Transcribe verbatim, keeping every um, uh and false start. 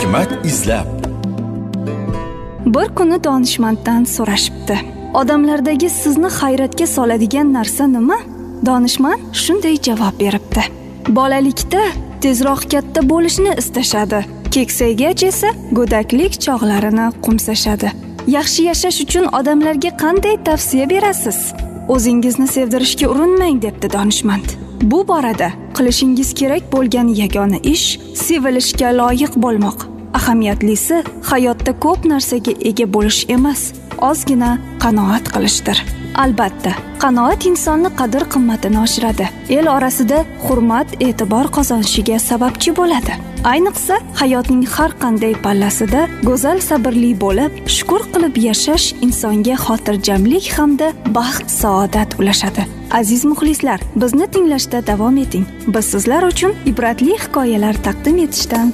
hikmat izlab. Bir kuni donishmanddan so'rashibdi: odamlardagi sizni hayratga soladigan narsa nima? Donishmand shunday javob beribdi: bolalikda tezroq katta bo'lishni istashadi, keksaygach esa go'daklik chog'larini qo'msashadi. Yaxshi yashash uchun odamlarga qanday tavsiya berasiz? O'zingizni sevdirishga urinmang, debdi donishmand. Bu borada qilishingiz kerak bo'lgan yagona ish sevilishga loyiq bo'lmoq. Ahamiyatlisi hayotda ko'p narsaga ega bo'lish emas, ozgina qanoat qilishdir. Albatta, qanoat insonni qadr-qimmatini oshiradi, el orasida hurmat, e'tibor qozonishiga sababchi bo'ladi. Ayniqsa, hayotning har qanday pallasida go'zal sabrli bo'lib, shukr qilib yashash insonga xotirjamlik hamda baxt, saodat ulashadi. Aziz muxlislar, bizni tinglashda davom eting. Biz sizlar uchun ibratli hikoyalar taqdim etishdan